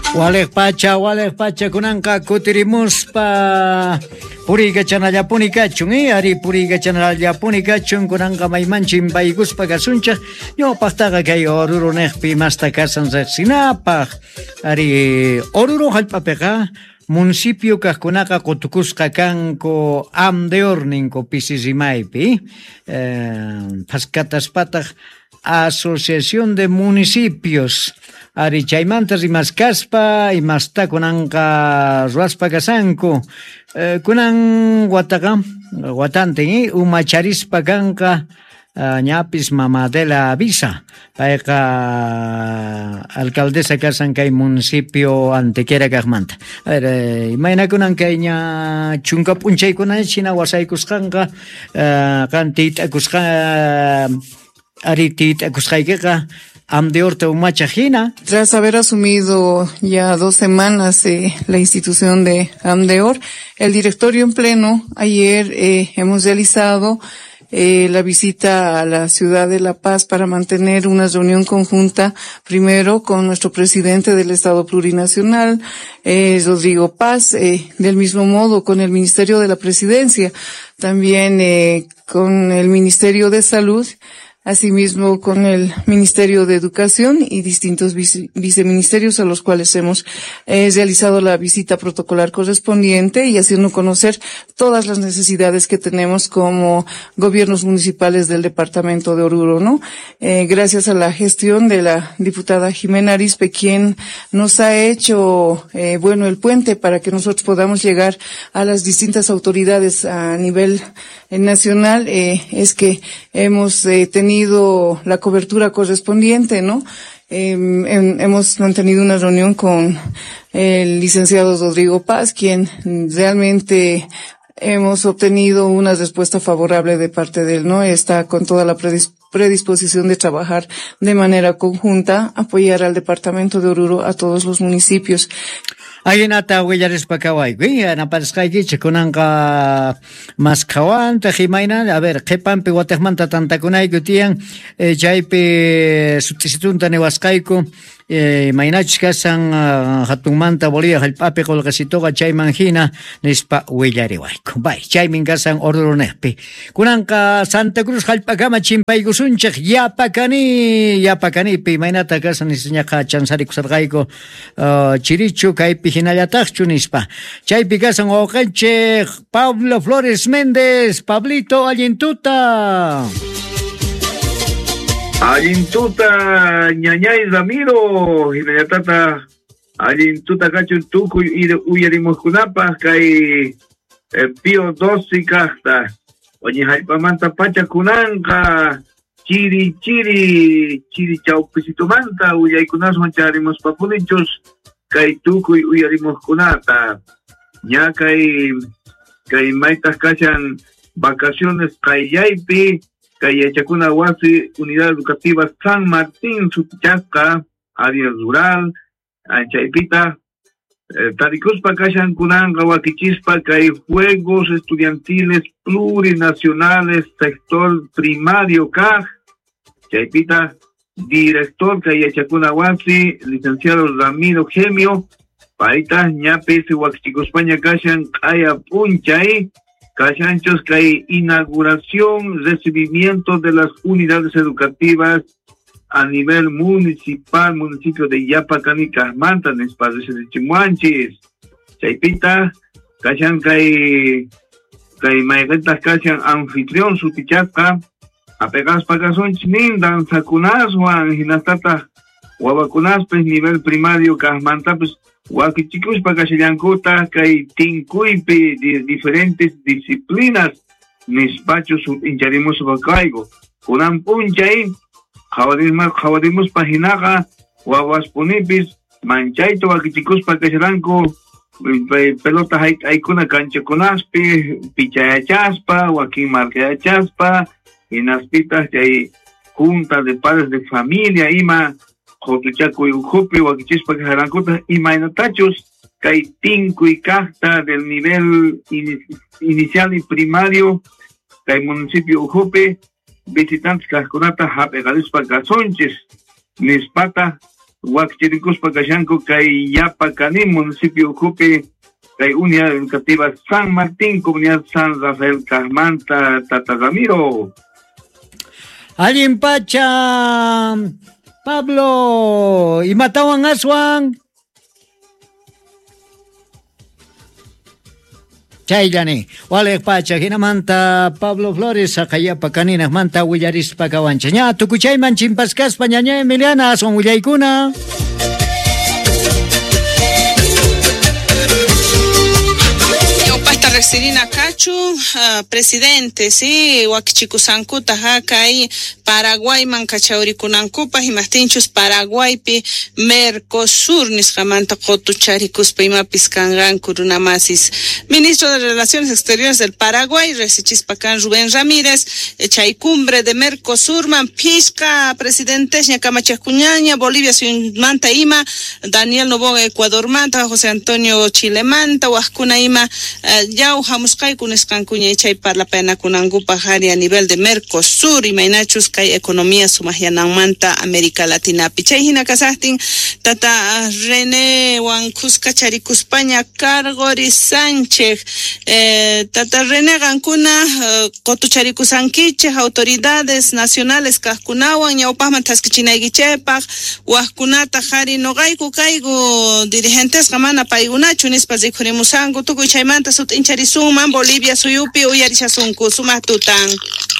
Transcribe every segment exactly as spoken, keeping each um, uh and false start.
Walek pacha, walek pacha kunanka kutirimuspa puriga chanalla punikachun, eh, ari puriga chanalla punikachun kunanka maymanchin baiguspa gasuncha, yo pachtaga kay oruro nehpi masta kasan sinapaj, ari oruro halpapeka, municipio kaskunaka kutukusqa kanko amdeor ninko pisisimaypi, eh, paskataspataq Asociación de Municipios ari chaymantas rimaskaspa imasta kunanqa ruaspa kasanku eh, kunan wataqa watante eh, umacharispa kanqa uh, ñapis mamadela Visa payqa alcaldesa kasan kay municipio antequera kaqmanta. A ver, eh, imayna kunan kay ña chunka p'unchaykuna china wasaykusqanqa uh, kantit akusqa Aritit Akusqaykiqa Amdeorte Umachajina. Tras haber asumido ya dos semanas eh, la institución de Amdeor, el directorio en pleno, ayer eh, hemos realizado eh, la visita a la ciudad de La Paz para mantener una reunión conjunta, primero con nuestro presidente del Estado Plurinacional, eh, Rodrigo Paz, eh, del mismo modo con el Ministerio de la Presidencia, también eh, con el Ministerio de Salud, asimismo con el Ministerio de Educación y distintos vice, viceministerios a los cuales hemos eh, realizado la visita protocolar correspondiente y haciendo conocer todas las necesidades que tenemos como gobiernos municipales del departamento de Oruro, ¿no? Eh, gracias a la gestión de la diputada Jimena Arispe, quien nos ha hecho, eh, bueno, el puente para que nosotros podamos llegar a las distintas autoridades a nivel eh, nacional, eh, es que hemos eh, tenido la cobertura correspondiente, ¿no? Eh, hemos mantenido una reunión con el licenciado Rodrigo Paz, quien realmente hemos obtenido una respuesta favorable de parte de él, ¿no? Está con toda la predisposición de trabajar de manera conjunta, apoyar al departamento de Oruro, a todos los municipios. Ayinata huellarespa kawayki, anaparisqayki chikunanqa maskawanta himayna, a ver, qhipanpi wataqmanta tantakunayku tiyan, eh, chaypi sutisitunta niwasqayku, eh, maynachis kasan uh, hatunmanta Bolivia hallp'api qolqasituqa chayman hina nispa willariwayku. Bay, chaymin kasan Oruro nehpi. Kunanqa Santa Cruz hallp'akama chimpaykusunchik yapakani, yapakanipi maynata kasan nisñaqa chansarikusarqayku uh, chirichu kaypi hinallataqchu nispa. Chaypi kasan wawqanchik Pablo Flores Méndez, Pablito Allintuta. Allintuta ñañay Ramiro, hinallatata Allintuta kachun tukuy uyarimuskunapas kay eh, Pío doce kaqta. Oñi hallp'amanta pachakunanqa chiri chiri chiri chawpisitumanta uyaykunaswan charimuspapuninchus kay tukuy uyarimuskunata. Ña kay kay maytas kashan vacaciones qayllaypi kay yachakuna wasi Unidad Educativa San Martín sutichasqa área rural chaypita eh, tarikuspa kashan kunanqa wakichispa kay juegos estudiantiles plurinacionales sector primario kaq chaypita director kay yachakuna wasi licenciado Ramiro Gemio payta ñapi wakichikuspaña kashan kaya punchay kashanchos kay inauguración recibimiento de las unidades educativas a nivel municipal municipio de Yapacani Kaqmanta nispa de Chimuanchis chaypita kashan kay kay mayqintas kashan anfitrión sutichasqa apegaspa kasunchik nin danzakunaswan hinastata wawakunaspis nivel primario Kaqmantapis wakichikuspa kashallankuta kay tinkuypi de diferentes disciplinas nispachos hincharimuspa kayku kunan punchay qhawarismas qhawarismuspa hinaqa wawaspunipis manchayta wakichikuspa kasharanku pelota hayk'aykuna canchakunaspi pichayachaspa wakin markayachaspa hinaspitas chay junta de padres de familia ima Jotuchakuy ujupi wakichispa kajarankuta imaynatachus kay tinkuy kaqta del nivel in, inicial y primario kay municipio ujupi visitantes kaqkunata hap'iqarispa kasunchis nispata Huacchirikuspa kashanku kay Yapacani, municipio Ucupi, kay Unidad Educativa San Martín, Comunidad San Rafael Carmanta, Tata Ramiro. Alin pacha, Pablo, y matawan aswan. Chaylani, wale pacha, hinamanta Pablo Flores, akayapa kanina, manta willaris pakawancha. Ña, tukuchayman chimpaskas pañaña, Emiliana, son willaykuna. Serina Cachu, uh, presidente, sí, Huachicusancuta, Jacay, Paraguay, Mancachaurikunancupa, y Mastinchus, Paraguay, pi, Mercosur, Niscamanta, Cotucharicus, Pima, Piscangan, Curunamasis. Ministro de Relaciones Exteriores del Paraguay, Resichispacan, Rubén Ramírez, Chaicumbre de Mercosur, Pisca, presidente, Ñacamachacuñaña, Bolivia, Manta, Ima, Daniel Novoa, Ecuador, Manta, José Antonio Chile, Manta, Huascuna, Ima, uh, ya Jamuskai kuniskan kuñay para la pena kunangupa jari a nivel de Mercosur y mainachus kai economía sumahyanamanta América Latina. Pichay hina kasahtin tata René Huancuska Charikuspaña Cargori Sánchez eh, tata René Gancuna eh, Cotucharicusanquiche autoridades nacionales kaskunawan ñawpajman taskichinaygichepak huaskunata jari nogayku kaygu dirigentes gamana paigunachu nispas dikhurimusangu tukuy chaymanta sut Incharizuma, Bolivia, Suyupi, Uyarichasunku, Sumatutan.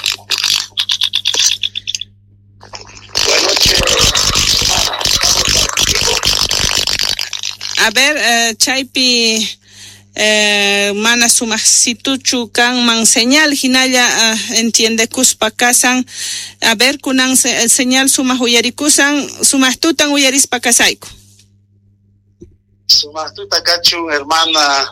A ver, uh, Chaipi, eh, mana sumasituchu kan man señal, Hinaya uh, entiende kuspa kasan. A ver, kunan se, señal sumas uyarikusan, sumastutan uyarispa kasaiku. Sumastuta kachu, hermana.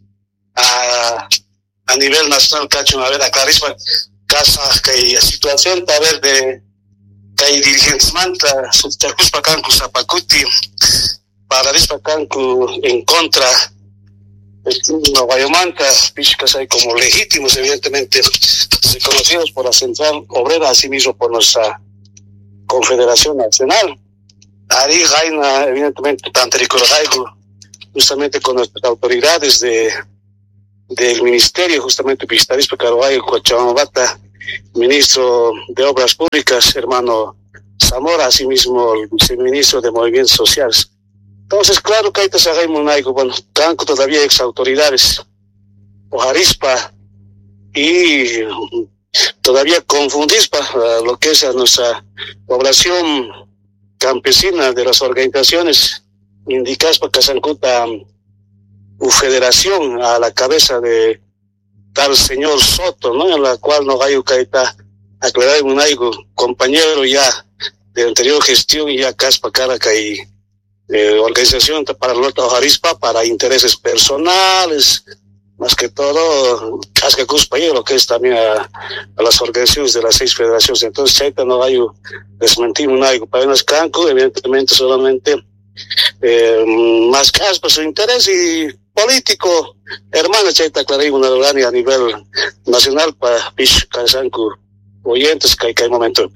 A, a nivel nacional, cacho, a ver, aclarispa casa que situación, a ver, de que hay dirigentes manta, subtacuspa cancu zapacuti, para rispa cancu en contra de Novayomanta, pichas hay como legítimos, evidentemente, reconocidos por la Central Obrera, asimismo por nuestra Confederación Nacional. Ari Jaina, evidentemente, tanto justamente con nuestras autoridades de del Ministerio, justamente Pistarispa Carvalho, Cochabamba, Ministro de Obras Públicas, hermano Zamora, asimismo el Viceministro de Movimientos Sociales. Entonces, claro que hay que saber monaico, bueno, canco todavía ex autoridades, Ojarispa, y todavía confundispa uh, lo que es a nuestra población campesina de las organizaciones indicadas para Casancuta u federación a la cabeza de tal señor Soto, ¿no? En la cual no hay caita aclarar un algo compañero ya de anterior gestión y ya caspa cara que eh, organización para Lota Ojarispa para intereses personales, más que todo casca cuspa y lo que es también a, a las organizaciones de las seis federaciones. Entonces chaita no hay desmentir un algo para unas canco, evidentemente solamente eh, más caspa su interés y político, hermana chaita clarín una organización a nivel nacional para Pish Casancu oyentes que hay momento.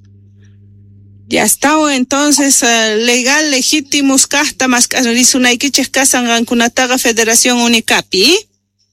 Ya está, entonces uh, legal, legítimos, casta más risunaikiches casan Gancunataga Federación Unicapi.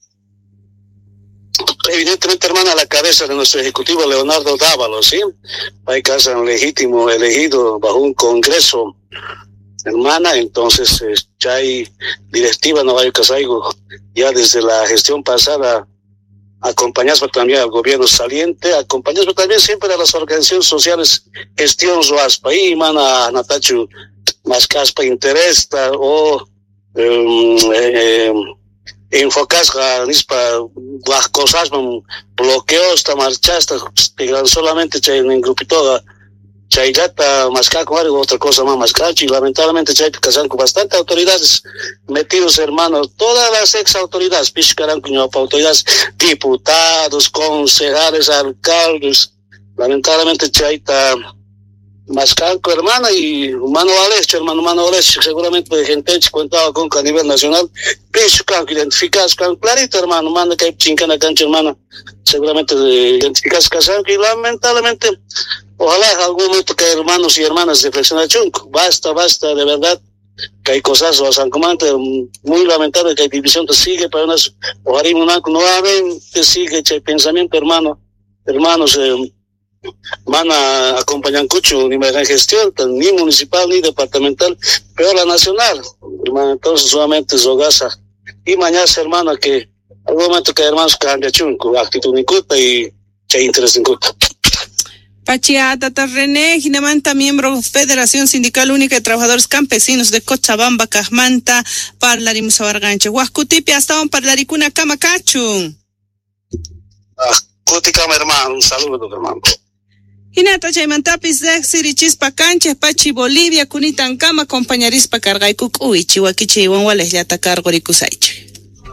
Evidentemente, hermana, a la cabeza de nuestro ejecutivo Leonardo Dávalos, ¿sí? Hay casan legítimo elegido bajo un congreso, hermana, entonces eh, ya hay directiva, no hay casaigo, ya desde la gestión pasada, acompañamos también al gobierno saliente, acompañamos también siempre a las organizaciones sociales, gestión Zoaspa, y mana Natachu, más caspa interés, o um, eh, enfocas a las cosas, bloqueos, marchas, solamente en grupito, Chaygata, Mascaco, algo, otra cosa más, Mascacho, y lamentablemente Chay Casan con bastantes autoridades metidos, hermanos, todas las ex autoridades, Pichcaran, autoridades, diputados, concejales, alcaldes, lamentablemente Chayta, Mascanco, hermana, y Mano Valesio, hermano Mano Valesio, seguramente de gente contaba con a nivel nacional. Pienso que identificas con clarito, hermano, manda que hay chincana cancha, hermana, seguramente identificas casado, y lamentablemente, ojalá en algún momento que hermanos y hermanas reflexionen chunco, basta, basta, de verdad, que hay cosas, o San Comandante, muy lamentable que hay división, te sigue, para unas, ojalá y no haben, te sigue, el pensamiento, hermano, hermanos, eh, van a acompañar mucho ni la gestión ni municipal ni departamental, pero la nacional, hermano. Entonces solamente es Ogasa y mañana, hermano, que algún momento que hermanos cambia chunco actitud ni culpa y che interés en culpa. Pachiata René Ginamanta, miembro Federación Sindical Única de Trabajadores Campesinos de Cochabamba, Cajmanta, parlarimos a Bargancho. Huascutipi hasta un parlaricuna cama cachun. Ah, cuticama, hermano, un saludo, hermano. Hinata chaymantapis de sirichispa cancha pachi Bolivia kunitankama acompañarispa cargaykuk uichi wakichi wanwalejllata cargorikusaychi.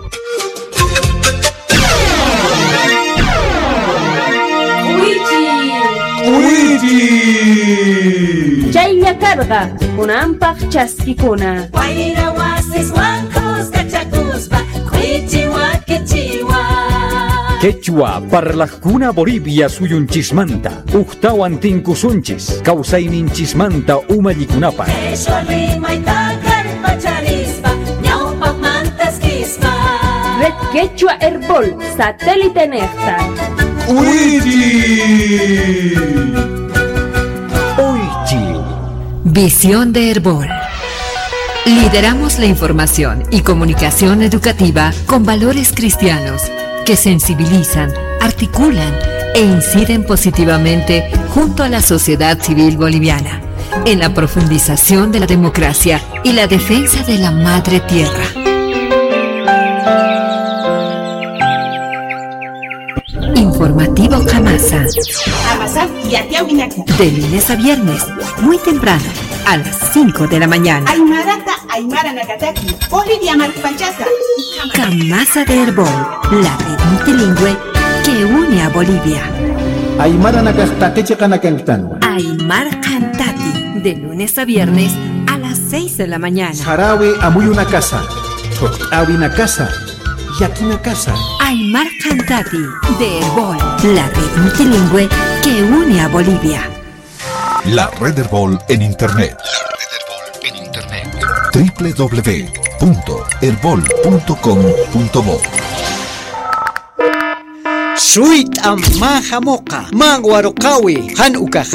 Uichi chaylla carga kunampaq chaskikuna wayra wasis wankos kachakuspa uichi wakichiwa Quechua parlakuna Bolivia suyunchismanta, uktawan tinkusunchis, kausayninchismanta umallikunapa. Red Quechua Herbol, satélite Nectar. Uichi. Uichi. Visión de Herbol. Lideramos la información y comunicación educativa con valores cristianos que sensibilizan, articulan e inciden positivamente junto a la sociedad civil boliviana en la profundización de la democracia y la defensa de la madre tierra. Informativo Camasa. De lunes a viernes, muy temprano, a las cinco de la mañana. Aymarata, Aymara Nagataki, Bolivia Marpachata. Camasa de Herbol, la red multilingüe que une a Bolivia. Aymara Nagataki, Chicanacantan. Aymar Cantati, de lunes a viernes, a las seis de la mañana. Jarawe Amuy una casa, Chotawi una casa, Yaki una casa. Aymar Cantati, de Herbol, la red multilingüe que une a Bolivia. La red Herbol en internet. La red Herbol en internet. doble u doble u doble u punto herbol punto com punto bo. Suit am mahamoka, mangwarokawi, han uka